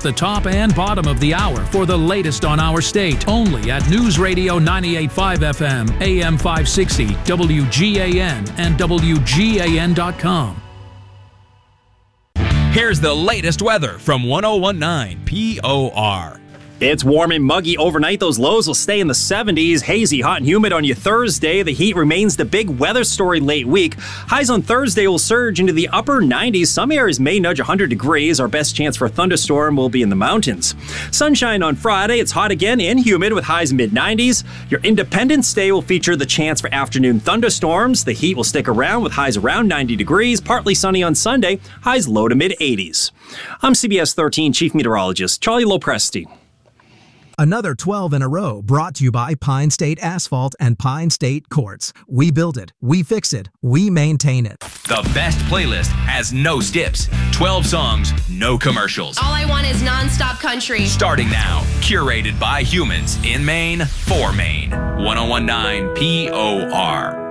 the top and bottom of the hour for the latest on our state. Only at News Radio 98.5 FM, AM 560, WGAN, and WGAN.com. Here's the latest weather from 1019 POR. It's warm and muggy overnight. Those lows will stay in the 70s. Hazy, hot, and humid on your Thursday. The heat remains the big weather story late week. Highs on Thursday will surge into the upper 90s. Some areas may nudge 100 degrees. Our best chance for a thunderstorm will be in the mountains. Sunshine on Friday. It's hot again and humid with highs mid-90s. Your Independence Day will feature the chance for afternoon thunderstorms. The heat will stick around with highs around 90 degrees. Partly sunny on Sunday. Highs low to mid-80s. I'm CBS 13 Chief Meteorologist Charlie Lopresti. Another 12 in a row brought to you by Pine State Asphalt and Pine State Quartz. We build it, we fix it, we maintain it. The best playlist has no skips. 12 songs, no commercials. All I want is non-stop country. Starting now, curated by humans in Maine for Maine. 1019 POR.